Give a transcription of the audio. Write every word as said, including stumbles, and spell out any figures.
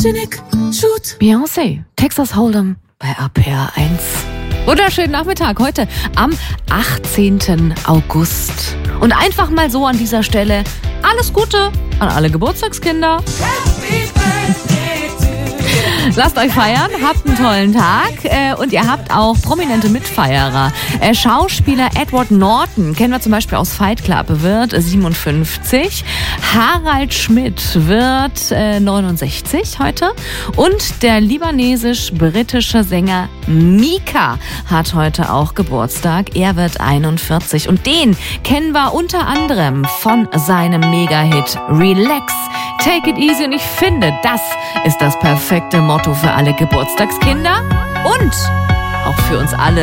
Photogenic, shoot. Beyoncé, Texas Hold'em bei A P R eins. Wunderschönen Nachmittag heute am achtzehnten August. Und einfach mal so an dieser Stelle alles Gute an alle Geburtstagskinder. Lasst euch feiern, habt einen tollen Tag äh, und ihr habt auch prominente Mitfeierer. Äh, Schauspieler Edward Norton, kennen wir zum Beispiel aus Fight Club, wird siebenundfünfzig. Harald Schmidt wird äh, neunundsechzig heute. Und der libanesisch-britische Sänger Mika hat heute auch Geburtstag. Er wird einundvierzig. Und den kennen wir unter anderem von seinem Mega-Hit Relax. Take it easy. Und ich finde, das ist das perfekte Motto für alle Geburtstagskinder und auch für uns alle.